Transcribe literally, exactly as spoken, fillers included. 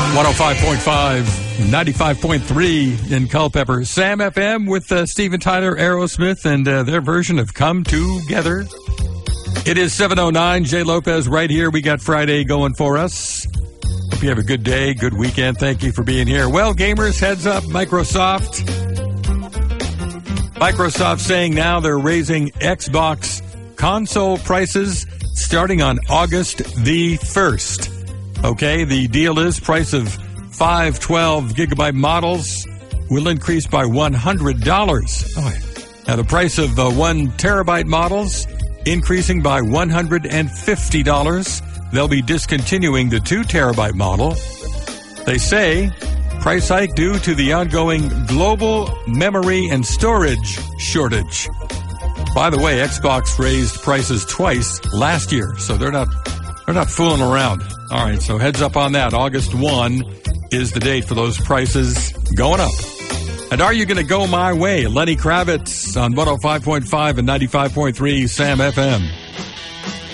one oh five point five, ninety-five point three in Culpeper. Sam F M with uh, Steven Tyler, Aerosmith, and uh, their version of Come Together. It is seven oh nine. Jay Lopez right here. We got Friday going for us. Hope you have a good day, good weekend. Thank you for being here. Well, gamers, heads up, Microsoft. Microsoft saying now they're raising Xbox console prices starting on August the first. Okay, the deal is price of five twelve gigabyte models will increase by one hundred dollars. Oh, now the price of uh, one terabyte models increasing by one hundred fifty dollars. They'll be discontinuing the two terabyte model. They say price hike due to the ongoing global memory and storage shortage. By the way, Xbox raised prices twice last year, so they're not they're not fooling around. All right, so heads up on that. August first is the date for those prices going up. And are you going to go my way? Lenny Kravitz on one oh five point five and ninety-five point three Sam F M.